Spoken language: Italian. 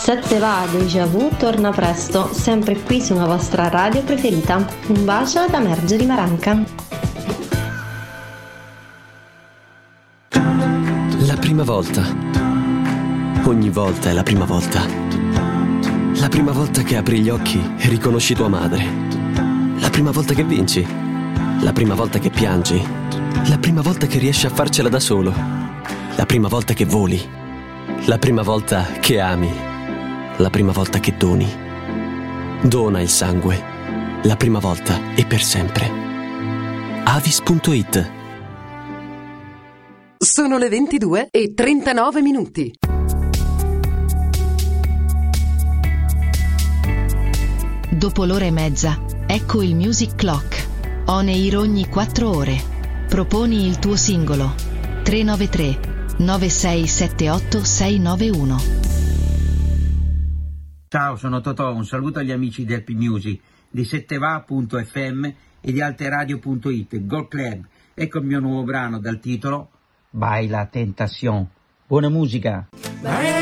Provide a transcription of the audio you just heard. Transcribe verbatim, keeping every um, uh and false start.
Sette va, Déjà Vu torna presto, sempre qui su una vostra radio preferita. Un bacio da Margherita Maranca. La prima volta. Ogni volta è la prima volta. La prima volta che apri gli occhi e riconosci tua madre. La prima volta che vinci. La prima volta che piangi. La prima volta che riesci a farcela da solo. La prima volta che voli. La prima volta che ami. La prima volta che doni. Dona il sangue. La prima volta e per sempre. Avis punto it. Sono le ventidue e trentanove minuti. Dopo l'ora e mezza, ecco il Music Clock. On air ogni quattro ore. Proponi il tuo singolo. tre nove tre nove sei sette otto sei nove uno. Ciao, sono Totò, un saluto agli amici di Happy Music, di setteva punto effe emme e di alteradio punto it, Gold Club. Ecco il mio nuovo brano dal titolo Baila Tentación. Buona musica!